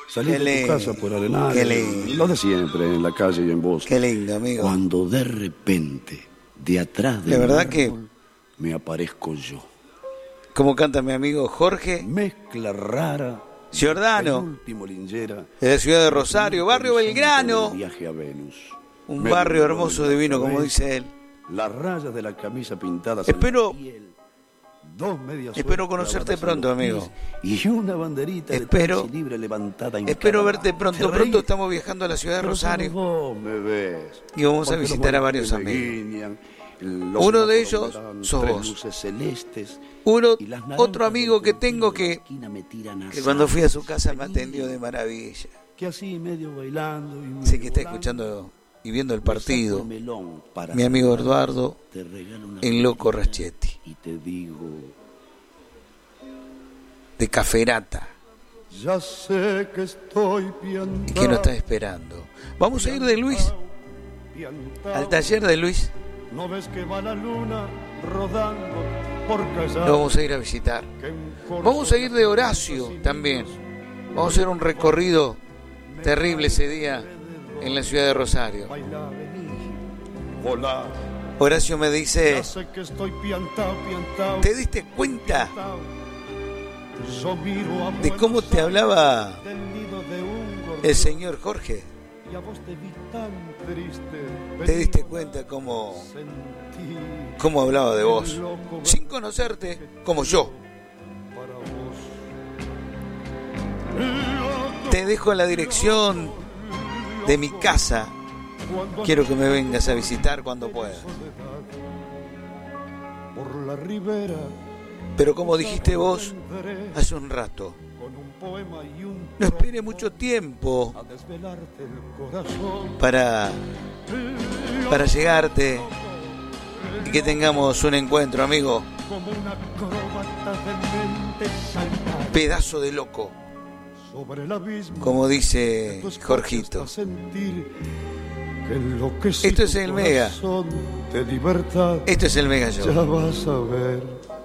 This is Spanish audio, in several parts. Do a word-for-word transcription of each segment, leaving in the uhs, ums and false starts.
Salí Qué de tu lindo, casa por Arenal. qué lindo. Lo de siempre, en la calle y en bosque. Qué lindo, amigo. Cuando de repente, de atrás de La verdad un que- árbol, me aparezco yo. Como canta mi amigo Jorge Mezcla rara. Giordano, Último Lingera. de la ciudad de Rosario, barrio Belgrano. Viaje a Venus. Un Me barrio miró hermoso, de la divino, como cabeza, dice él. Las rayas de la camisa pintadas Espero- en la piel, dos medias espero sueltas conocerte clavadas pronto, en los amigo. pies Y una banderita Espero- de taxi libre levantada en Espero cada verte mano. pronto. ¿Te Pronto reís? estamos viajando a la ciudad de Pero Rosario. solo vos me ves. Y vamos a Porque los visitar a varios montes me amigos. guiñan, los Uno de semáforos ellos me dan sos tres vos. luces celestes, Uno, y las naranjas otro amigo del que Quintín tengo en la que, esquina me tiran que asadas. cuando fui a su casa me Venía, atendió de maravilla. que así medio bailando y medio Sé que está volando, escuchando y viendo el me saco partido. el melón para Mi amigo saludar, Eduardo, te regalo una el loco copita Rachetti, y te digo, de Caferata, ya sé que estoy y piantao, que nos está esperando. Vamos a ir de Luis piantao. al taller de Luis. No ves que va la luna rodando por callar. Lo vamos a ir a visitar. Que un corzo Vamos a ir de de Horacio niños también. Vamos a hacer un recorrido terrible ese día en la ciudad de Rosario. baila, vení, volá. Horacio me Ya dice, sé que estoy piantao, piantao, ¿te diste cuenta piantao. Yo miro a de cómo te hablaba del nido de un gorrión, el señor Jorge? y a vos te vi tan triste. ¿Te diste cuenta cómo, Sentí cómo hablaba de vos? el loco Sin conocerte, como yo. para vos. Te dejo la dirección de mi casa. Cuando Quiero que me vengas a visitar cuando puedas. por la ribera Pero como dijiste vos vendré hace un rato, con un poema y un no espere mucho tiempo a desvelarte el corazón. para, para llegarte y que tengamos un encuentro, amigo. Como una acróbata de mente saltar Pedazo de loco, sobre el abismo. como dice Tu escote Jorgito. hasta sentir que enloquece Esto es tu el Mega. corazón de libertad. Esto es el Mega Ya Show. vas a ver.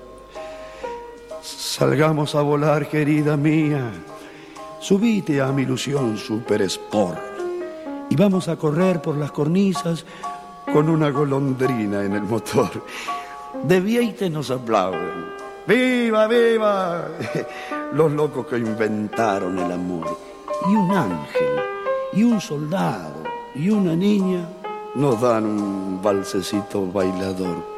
Salgamos a volar, querida mía. Subite a mi ilusión Super Sport y vamos a correr por las cornisas con una golondrina en el motor. De Vieite nos aplauden. ¡Viva, viva! Los locos que inventaron el amor. Y un ángel, y un soldado, y una niña nos dan un valsecito bailador.